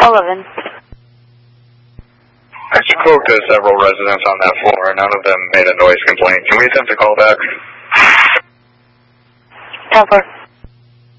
11. I spoke to several residents on that floor. None of them made a noise complaint. Can we attempt to call back? 10-4.